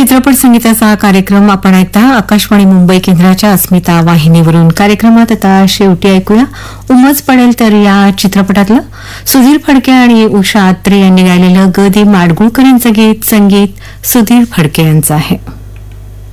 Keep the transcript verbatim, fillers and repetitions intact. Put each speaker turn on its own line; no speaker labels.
चित्रपट संगीताचा हा कार्यक्रम आपण ऐकता आकाशवाणी मुंबई केंद्राच्या अस्मिता वाहिनीवरून. कार्यक्रमात आता शेवटी ऐकूया उमज पडेल तर या चित्रपटातलं सुधीर फडके आणि उषा आत्रे यांनी गायलेलं ग दि माडगुळकर यांचं गीत. संगीत सुधीर फडके यांचं आहे.